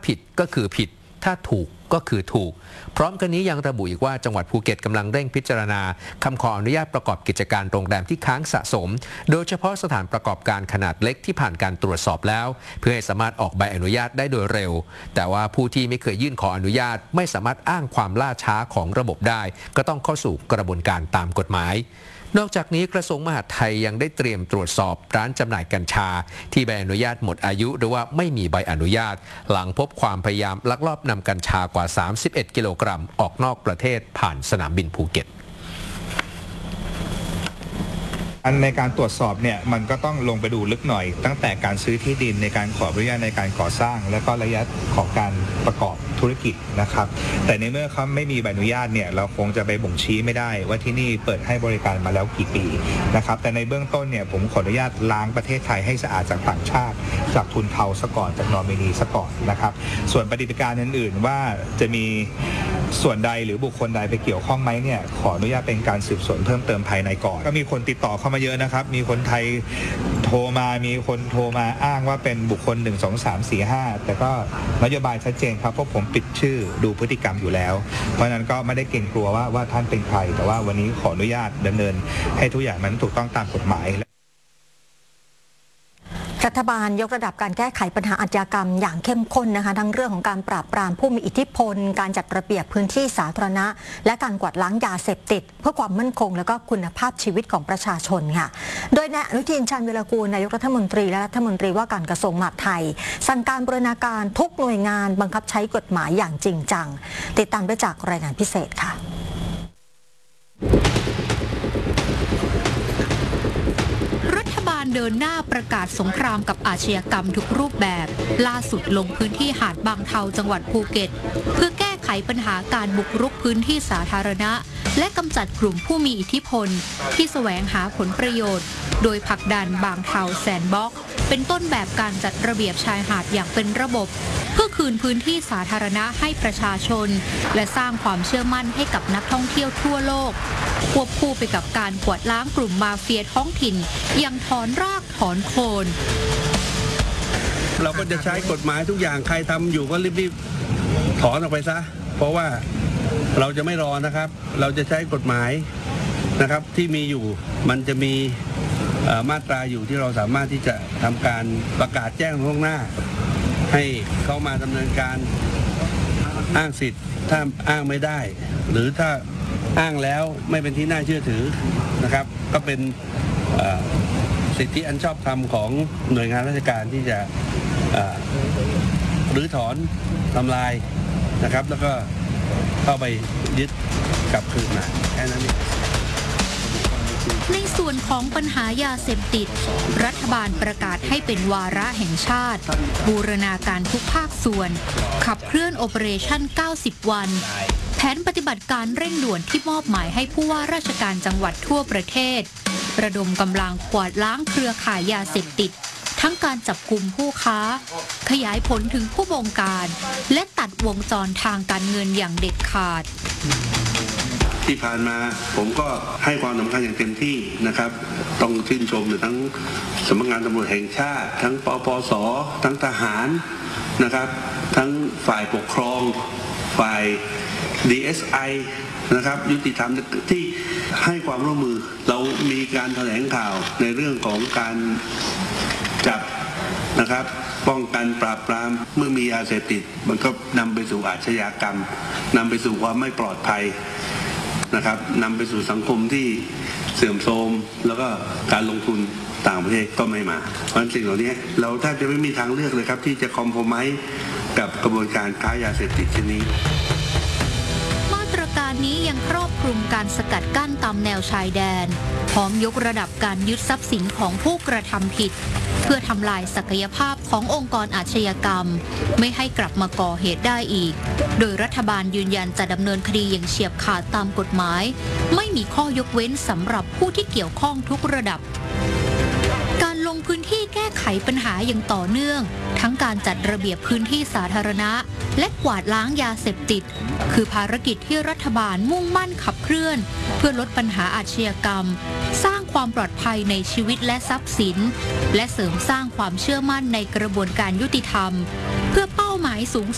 ผิดก็คือผิดถ้าถูกก็คือถูกพร้อมกันนี้ยังระบุอีกว่าจังหวัดภูเก็ตกำลังเร่งพิจารณาคำขออนุญาตประกอบกิจการโรงแรมที่ค้างสะสมโดยเฉพาะสถานประกอบการขนาดเล็กที่ผ่านการตรวจสอบแล้วเพื่อให้สามารถออกใบอนุญาตได้โดยเร็วแต่ว่าผู้ที่ไม่เคยยื่นขออนุญาตไม่สามารถอ้างความล่าช้าของระบบได้ก็ต้องเข้าสู่กระบวนการตามกฎหมายนอกจากนี้กระทรวงมหาดไทยยังได้เตรียมตรวจสอบร้านจำหน่ายกัญชาที่ใบอนุญาตหมดอายุหรือว่าไม่มีใบอนุญาตหลังพบความพยายามลักลอบนำกัญชากว่า31กิโลกรัมออกนอกประเทศผ่านสนามบินภูเก็ตในการตรวจสอบเนี่ยมันก็ต้องลงไปดูลึกหน่อยตั้งแต่การซื้อที่ดินในการขออนุญาตในการก่อสร้างและก็ระยะของการประกอบธุรกิจนะครับแต่ในเมื่อเขาไม่มีใบอนุญาตเนี่ยเราคงจะไปบ่งชี้ไม่ได้ว่าที่นี่เปิดให้บริการมาแล้วกี่ปีนะครับแต่ในเบื้องต้นเนี่ยผมขออนุญาตล้างประเทศไทยให้สะอาดจากต่างชาติจากทุนเทาซะก่อนจากนอมินีซะก่อนนะครับส่วนปฏิบัติการอื่นๆว่าจะมีส่วนใดหรือบุคคลใดไปเกี่ยวข้องไหมเนี่ยขออนุญาตเป็นการสืบสวนเพิ่มเติมภายในก่อนก็มีคนติดต่อเข้ามาเยอะนะครับมีคนไทยโทรมามีคนโทรมาอ้างว่าเป็นบุคคล1 2 3 4 5แต่ก็นโยบายชัดเจนครับเพราะผมปิดชื่อดูพฤติกรรมอยู่แล้วเพราะฉะนั้นก็ไม่ได้เกรงกลัวว่าท่านเป็นใครแต่ว่าวันนี้ขออนุญาตดำเนินให้ทุกอย่างมันถูกต้องตามกฎหมายรัฐบาลยกระดับการแก้ไขปัญหาอาชญากรรมอย่างเข้มข้นนะคะทั้งเรื่องของการปราบปรามผู้มีอิทธิพลการจัดระเบียบพื้นที่สาธารณะและการกวาดล้างยาเสพติดเพื่อความมั่นคงและก็คุณภาพชีวิตของประชาชนค่ะโดยนายอนุทิน ชาญวีรกูลนายกรัฐมนตรีและรัฐมนตรีว่าการกระทรวงมหาดไทยสั่งการบูรณาการทุกหน่วยงานบังคับใช้กฎหมายอย่างจริงจังติดตามได้จากรายงานพิเศษค่ะเดินหน้าประกาศสงครามกับอาชญากรรมทุกรูปแบบล่าสุดลงพื้นที่หาดบางเทาจังหวัดภูเก็ตเพื่อแก้ไขปัญหาการบุกรุกพื้นที่สาธารณะและกำจัดกลุ่มผู้มีอิทธิพลที่แสวงหาผลประโยชน์โดยผลักดันบางเทาแซนด์บ็อกซ์เป็นต้นแบบการจัดระเบียบชายหาดอย่างเป็นระบบเพื่อคืนพื้นที่สาธารณะให้ประชาชนและสร้างความเชื่อมั่นให้กับนักท่องเที่ยวทั่วโลกควบคู่ไปกับการกวาดล้างกลุ่มมาเฟียท้องถิ่นอย่างถอนรากถอนโคนเราก็จะใช้กฎหมายทุกอย่างใครทำอยู่ก็รีบถอนออกไปซะเพราะว่าเราจะไม่รอนะครับเราจะใช้กฎหมายนะครับที่มีอยู่มันจะมีมาตราอยู่ที่เราสามารถที่จะทำการประกาศแจ้งล่วงหน้าให้เข้ามาดำเนินการอ้างสิทธิ์ถ้าอ้างไม่ได้หรือถ้าอ้างแล้วไม่เป็นที่น่าเชื่อถือนะครับก็เป็นสิทธิอันชอบธรรมของหน่วยงานราชการที่จะรื้อถอนทำลายนะครับแล้วก็เข้าไปยึดกลับคืนมาแค่นั้นเองในส่วนของปัญหายาเสพติดรัฐบาลประกาศให้เป็นวาระแห่งชาติบูรณาการทุกภาคส่วนขับเคลื่อนโอเปอเรชั่น90 วันแผนปฏิบัติการเร่งด่วนที่มอบหมายให้ผู้ว่าราชการจังหวัดทั่วประเทศระดมกำลังกวาดล้างเครือข่ายยาเสพติดทั้งการจับกุมผู้ค้าขยายผลถึงผู้บงการและตัดวงจรทางการเงินอย่างเด็ดขาดที่ผ่านมาผมก็ให้ความสำคัญอย่างเต็มที่นะครับต้องชื่นชมทั้งสำนักงานตำรวจแห่งชาติทั้งปปส.ทั้งทหารนะครับทั้งฝ่ายปกครองฝ่าย DSI นะครับยุติธรรมที่ให้ความร่วมมือเรามีการแถลงข่าวในเรื่องของการจับนะครับป้องกันปราบปรามเมื่อมียาเสพติดมันก็นำไปสู่อาชญากรรมนำไปสู่ความไม่ปลอดภัยนะครับนำไปสู่สังคมที่เสื่อมโทรมแล้วก็การลงทุนต่างประเทศก็ไม่มาเพราะฉะนั้นสิ่งเหล่านี้เราแทบจะไม่มีทางเลือกเลยครับที่จะคอมโพรไมซ์กับกระบวนการค้ายาเสพติดเช่นนี้มาตรการนี้ยังครอบคลุมการสกัดกั้นตามแนวชายแดนพร้อมยกระดับการยึดทรัพย์สินของผู้กระทำผิดเพื่อทำลายศักยภาพขององค์กรอาชญากรรมไม่ให้กลับมาก่อเหตุได้อีกโดยรัฐบาลยืนยันจะดำเนินคดีอย่างเฉียบขาดตามกฎหมายไม่มีข้อยกเว้นสำหรับผู้ที่เกี่ยวข้องทุกระดับการลงพื้นที่แก้ไขปัญหาอย่างต่อเนื่องทั้งการจัดระเบียบพื้นที่สาธารณะและกวาดล้างยาเสพติดคือภารกิจที่รัฐบาลมุ่งมั่นขับเคลื่อนเพื่อลดปัญหาอาชญากรรมสร้างความปลอดภัยในชีวิตและทรัพย์สินและเสริมสร้างความเชื่อมั่นในกระบวนการยุติธรรมเพื่อเป้าหมายสูง